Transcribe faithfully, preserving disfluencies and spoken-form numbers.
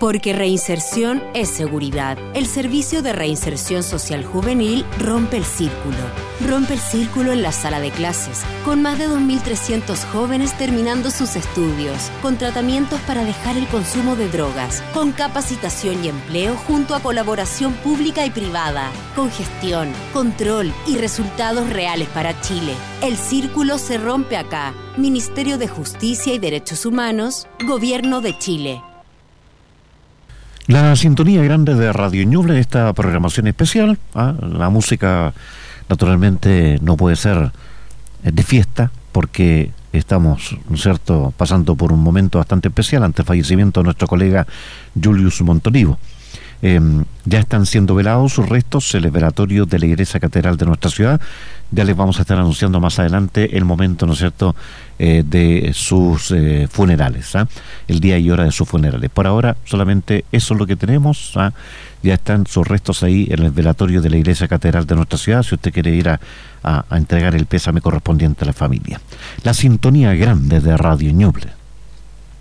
Porque reinserción es seguridad. El Servicio de Reinserción Social Juvenil rompe el círculo. Rompe el círculo en la sala de clases, con más de dos mil trescientos jóvenes terminando sus estudios, con tratamientos para dejar el consumo de drogas, con capacitación y empleo junto a colaboración pública y privada, con gestión, control y resultados reales para Chile. El círculo se rompe acá. Ministerio de Justicia y Derechos Humanos, Gobierno de Chile. La sintonía grande de Radio Ñuble, esta programación especial, ¿ah? La música naturalmente no puede ser de fiesta porque estamos, ¿no es cierto?, pasando por un momento bastante especial ante el fallecimiento de nuestro colega Julius Montolivo. Eh, ya están siendo velados sus restos en el velatorio de la Iglesia Catedral de nuestra ciudad. Ya les vamos a estar anunciando más adelante el momento, ¿no es cierto?, eh, de sus eh, funerales, ¿ah? El día y hora de sus funerales. Por ahora solamente eso es lo que tenemos, ¿ah? Ya están sus restos ahí en el velatorio de la Iglesia Catedral de nuestra ciudad, si usted quiere ir a, a, a entregar el pésame correspondiente a la familia. La sintonía grande de Radio Ñuble.